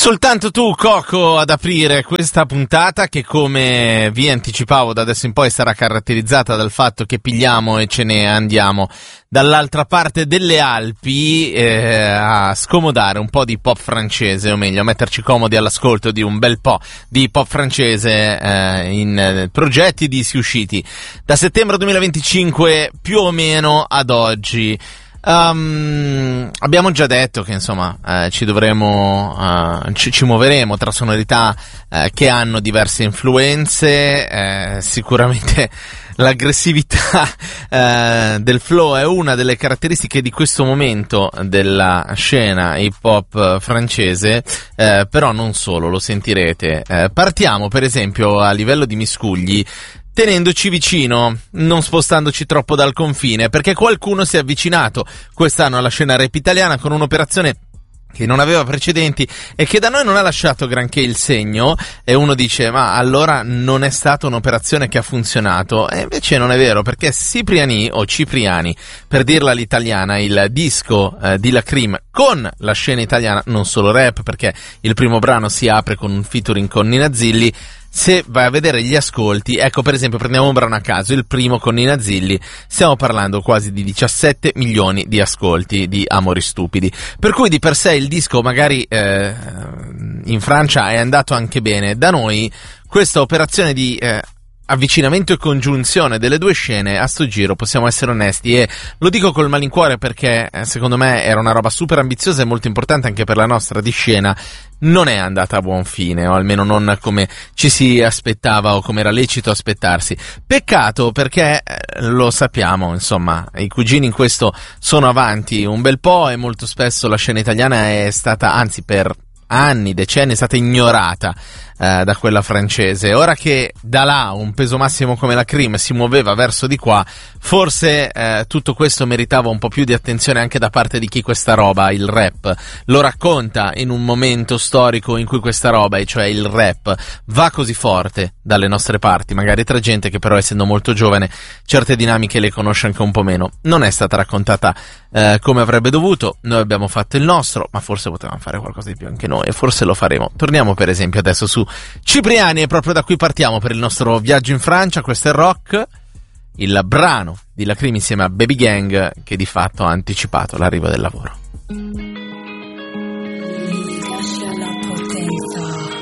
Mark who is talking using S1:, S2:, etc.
S1: Soltanto tu, Coco, ad aprire questa puntata che, come vi anticipavo, da adesso in poi sarà caratterizzata dal fatto che pigliamo e ce ne andiamo dall'altra parte delle Alpi a scomodare un po' di pop francese, o meglio a metterci comodi all'ascolto di un bel po' di pop francese in progetti dischi usciti da settembre 2025 più o meno ad oggi. Abbiamo già detto che insomma ci muoveremo tra sonorità che hanno diverse influenze, sicuramente l'aggressività del flow è una delle caratteristiche di questo momento della scena hip hop francese, però non solo, lo sentirete. Partiamo per esempio a livello di miscugli tenendoci vicino, non spostandoci troppo dal confine, perché qualcuno si è avvicinato quest'anno alla scena rap italiana con un'operazione che non aveva precedenti e che da noi non ha lasciato granché il segno, e uno dice ma allora non è stata un'operazione che ha funzionato, e invece non è vero, perché Cipriani o Cipriani, per dirla all'italiana, il disco di La Cream con la scena italiana, non solo rap, perché il primo brano si apre con un featuring con Nina Zilli. Se vai a vedere gli ascolti, ecco per esempio prendiamo un brano a caso, il primo con Nina Zilli, stiamo parlando quasi di 17 milioni di ascolti di Amori Stupidi, per cui di per sé il disco magari in Francia è andato anche bene, da noi questa operazione di avvicinamento e congiunzione delle due scene a sto giro, possiamo essere onesti, e lo dico col malincuore perché secondo me era una roba super ambiziosa e molto importante anche per la nostra di scena, non è andata a buon fine, o almeno non come ci si aspettava o come era lecito aspettarsi. Peccato, perché lo sappiamo, insomma, i cugini in questo sono avanti un bel po' e molto spesso la scena italiana è stata, anzi per anni, decenni, è stata ignorata da quella francese. Ora che da là un peso massimo come la Cream si muoveva verso di qua, forse tutto questo meritava un po' più di attenzione anche da parte di chi questa roba, il rap, lo racconta in un momento storico in cui questa roba, e cioè il rap, va così forte dalle nostre parti, magari tra gente che però, essendo molto giovane, certe dinamiche le conosce anche un po' meno. Non è stata raccontata come avrebbe dovuto, noi abbiamo fatto il nostro, ma forse potevamo fare qualcosa di più anche noi, e forse lo faremo. Torniamo per esempio adesso su Cipriani, e proprio da qui partiamo per il nostro viaggio in Francia. Questo è Rock, il brano di La Cream insieme a Baby Gang, che di fatto ha anticipato l'arrivo del lavoro.